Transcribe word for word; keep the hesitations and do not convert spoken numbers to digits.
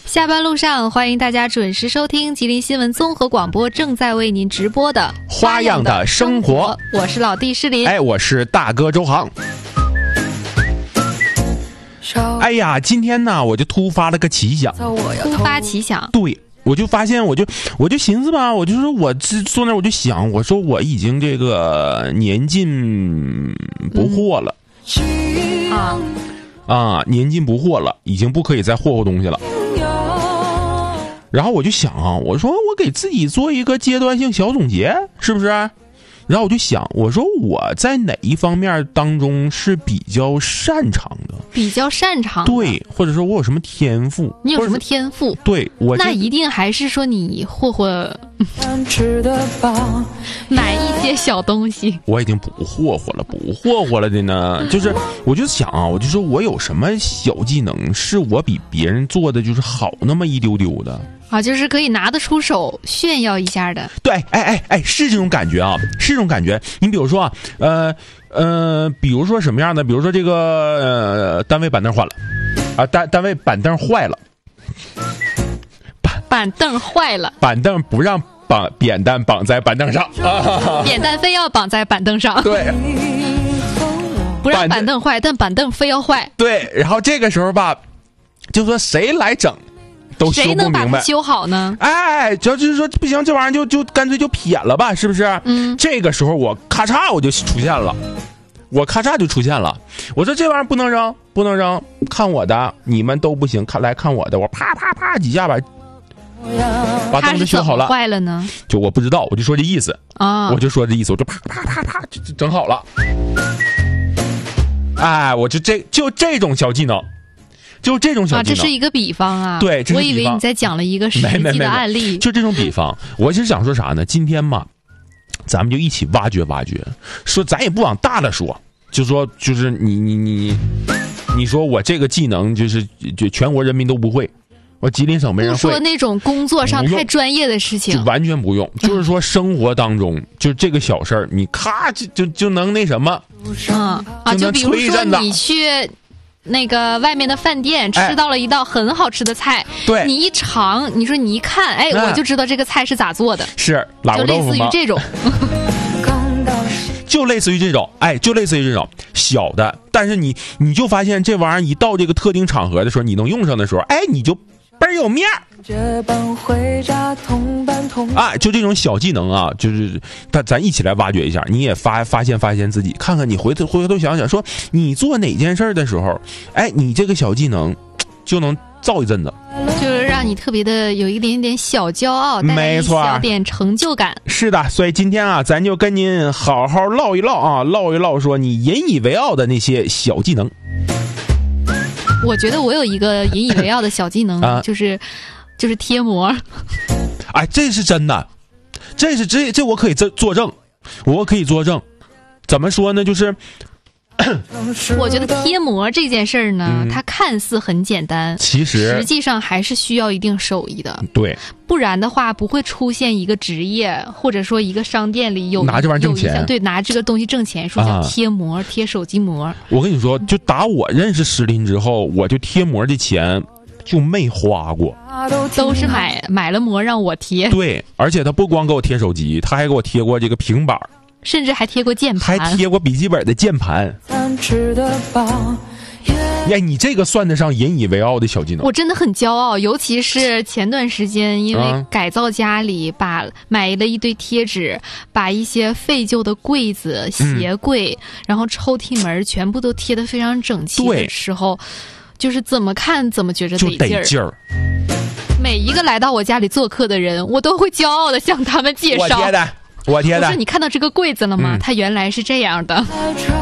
下班路上，欢迎大家准时收听吉林新闻综合广播正在为您直播的花样的生活。 我是老弟诗林， 哎，我是大哥周航。哎呀，今天呢，我就突发了个奇想。 突发奇想， 对，我就发现，我就我就寻思吧，我就说我这坐那，我就想，我说我已经这个年近不惑了、 嗯、啊啊，年近不惑了，已经不可以再霍霍东西了。然后我就想啊，我说我给自己做一个阶段性小总结，是不是？然后我就想，我说我在哪一方面当中是比较擅长的？比较擅长的，对，或者说我有什么天赋？ 你有什么天赋？ 对，我那一定还是说你霍霍买一些小东西。 我已经不霍霍了，不霍霍了的呢。就是我就想啊，我就说我有什么小技能是我比别人做的就是好那么一丢丢的。 啊，就是可以拿得出手炫耀一下的。 对，哎哎哎，是这种感觉啊，是这种感觉。你比如说啊，呃呃，比如说什么样的？比如说这个呃，单位板凳换了，啊，单单位板凳坏了， 板板凳坏了， 板凳不让绑扁担绑在板凳上，啊、 扁担非要绑在板凳上。 对， 不让板凳坏，但板凳非要坏。 对，然后这个时候吧，就说谁来整？都修不明白，谁能把它修好呢？ 哎，只要就是说不行，这玩意儿就就干脆就撇了吧，是不是？ 嗯， 这个时候我咔嚓我就出现了，我咔嚓就出现了。我说这玩意儿不能扔，不能扔，看我的，你们都不行，看来看我的，我啪啪啪几下把把凳子修好了。 坏了呢？ 就我不知道，我就说这意思啊、 哦，我就说这意思，我就啪啪啪啪就整好了。哎，我就这就这种小技能。就这种小技能、 啊、这是一个比方啊。 对，这是比方， 我以为你在讲了一个实际的案例。 没没没没就这种比方，我是想说啥呢？今天嘛，咱们就一起挖掘挖掘，说咱也不往大了说，就说就是你你你，你说我这个技能就是就全国人民都不会，我吉林省没人会。 不说那种工作上太专业的事情， 就完全不用。就是说生活当中，就这个小事儿，你咔就就就能那什么， 嗯啊，就比如说你去。那个外面的饭店吃到了一道很好吃的菜， 对、哎， 你一尝，你说你一看，哎，哎我就知道这个菜是咋做的， 是拉就类似于这种， 就类似于这种，哎，就类似于这种小的，但是你你就发现这玩意儿一到这个特定场合的时候，你能用上的时候，哎，你就倍儿有面儿。啊，就这种小技能啊，就是咱咱一起来挖掘一下，你也发发现发现自己，看看你回头回头想想，说你做哪件事的时候，哎，你这个小技能就能造一阵子， 就是让你特别的有一点点小骄傲，带来一小点成就感。 是的，所以今天啊，咱就跟您好好唠一唠啊，唠一唠说你引以为傲的那些小技能。 我觉得我有一个引以为傲的小技能，啊、就是就是贴膜。 哎，这是真的，这是这这我可以作证，我可以作证。怎么说呢？就是我觉得贴膜这件事儿呢、嗯，它看似很简单， 其实实际上还是需要一定手艺的。 对， 不然的话不会出现一个职业，或者说一个商店里有拿这玩意儿挣钱， 对，拿这个东西挣钱，说叫贴膜、啊、贴手机膜。 我跟你说，就打我认识石林之后，我就贴膜的钱就没花过， 都是买买了膜让我贴。 对，而且他不光给我贴手机，他还给我贴过这个平板， 甚至还贴过键盘， 还贴过笔记本的键盘。哎，你这个算得上引以为傲的小技能。 我真的很骄傲，尤其是前段时间因为改造家里，把买了一堆贴纸，把一些废旧的柜子、鞋柜、嗯、然后抽屉门全部都贴得非常整齐的时候，就是怎么看怎么觉着得劲儿。 就得劲儿。 每一个来到我家里做客的人，我都会骄傲地向他们介绍。 我贴的，我贴的。 我说你看到这个柜子了吗？ 嗯、 它原来是这样的。